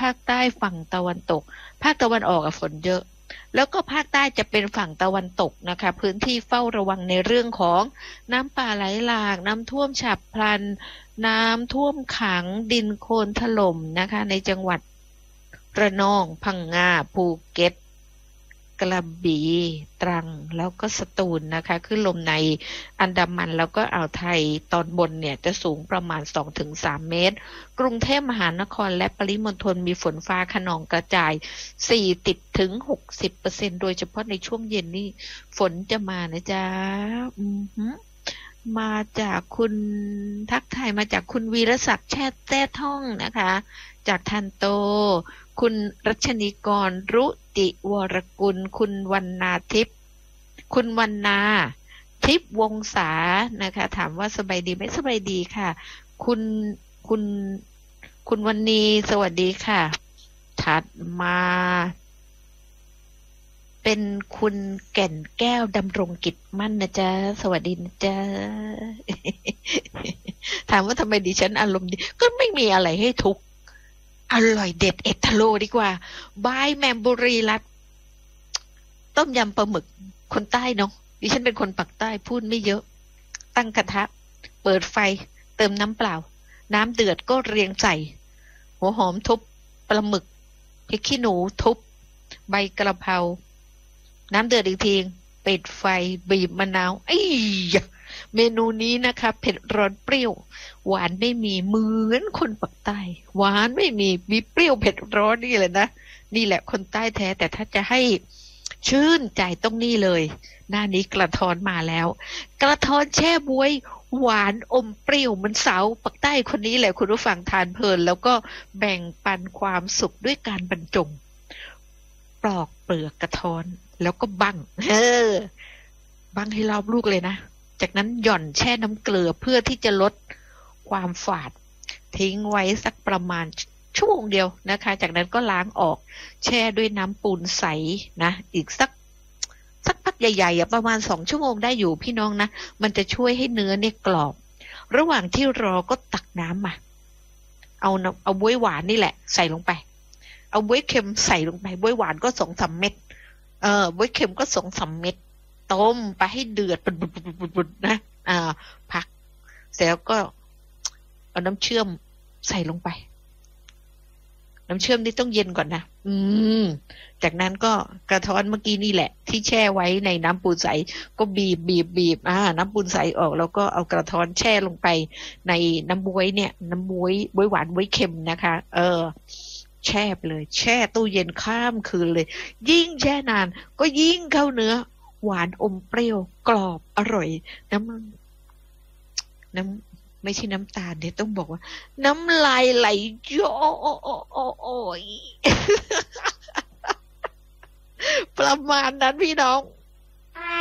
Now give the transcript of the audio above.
าคใต้ฝั่งตะวันตกภาคตะวันออกฝนเยอะแล้วก็ภาคใต้จะเป็นฝั่งตะวันตกนะคะพื้นที่เฝ้าระวังในเรื่องของน้ำป่าไหลหลากน้ำท่วมฉับพลันน้ำท่วมขังดินโคลนถล่มนะคะในจังหวัดระนองพังงาภูเก็ตกระบี่ตรังแล้วก็สตูลนะคะคลื่นลมในอันดามันแล้วก็อ่าวไทยตอนบนเนี่ยจะสูงประมาณ 2-3 เมตรกรุงเทพมหานครและปริมณฑลมีฝนฟ้าคะนองกระจาย40-60%โดยเฉพาะในช่วงเย็นนี่ฝนจะมานะจ๊ะมาจากคุณทักทายมาจากคุณวีรศักดิ์แต้ท่องนะคะจากทันโตคุณรัชนีกรรุติวรกุลคุณวรรณาทิพย์คุณวรรณาทิพย์วงศานะคะถามว่าสบายดีไหมสบายดีค่ะคุณวันนีสวัสดีค่ะถัดมาเป็นคุณแก่นแก้วดำรงกิจมั่นนะจ๊ะสวัสดีนะจ๊ะ ถามว่าทำไมดิฉันอารมณ์ดีก็ไม่มีอะไรให้ทุกข์อร่อยเด็ดเอทาโลดีกว่าบายแมมบุรีรัตน์ต้มยำปลาหมึกคนใต้เนาะดิฉันเป็นคนปักใต้พูดไม่เยอะตั้งกระทะเปิดไฟเติมน้ำเปล่าน้ำเดือดก็เรียงใส่หัวหอมทุบปลาหมึกพริกขี้หนูทุบใบกระเพราน้ำเดือดอีกทีปิดไฟบีบมะนาวเมนูนี้นะคะเผ็ดร้อนเปรี้ยวหวานไม่มีเหมือนคนปักใต้หวานไม่มีเปรี้ยวเผ็ดร้อนนี่เลยนะนี่แหละคนใต้แท้แต่ถ้าจะให้ชื่นใจต้องนี่เลยหน้านี้กระท้อนมาแล้วกระท้อนแช่บ๊วยหวานอมเปรี้ยวมันสาวปักใต้คนนี้แหละคุณผู้ฟังทานเพลินแล้วก็แบ่งปันความสุขด้วยการบรรจงปลอกเปลือกกระท้อนแล้วก็บั้งบั้งให้รอบลูกเลยนะจากนั้นหย่อนแช่น้ำเกลือเพื่อที่จะลดความฝาดทิ้งไว้สักประมาณชั่วโมงเดียวนะคะจากนั้นก็ล้างออกแช่ด้วยน้ำปูนใสนะอีกสักพักใหญ่ๆประมาณ2 ชั่วโมงได้อยู่พี่น้องนะมันจะช่วยให้เนื้อเนี่ยกรอบระหว่างที่รอก็ตักน้ำมาเอาบ๊วยหวานนี่แหละใส่ลงไปเอาบ๊วยเค็มใส่ลงไปบ๊วยหวานก็2-3 เม็ดบ๊วยเค็มก็2-3 เม็ดต้มไปให้เดือดบุดๆนะพักเสร็จแล้วก็เอาน้ำเชื่อมใส่ลงไปน้ำเชื่อมนี่ต้องเย็นก่อนนะจากนั้นก็กระท้อนเมื่อกี้นี่แหละที่แช่ไว้ในน้ำปูนใสก็บีบน้ำปูนใสออกแล้วก็เอากระท้อนแช่ลงไปในน้ำบ๊วยเนี่ยน้ำบ๊วยหวานบ๊วยเค็มนะคะแช่ไปเลยแช่ตู้เย็นข้ามคืนเลยยิ่งแช่นานก็ยิ่งเข้าเนื้อหวานอมเปรี้ยวกรอบอร่อยน้ำไม่ใช่น้ำตาลเนี่ยต้องบอกว่าน้ำลายไหลย้อยประมาณนั้นพี่น้อง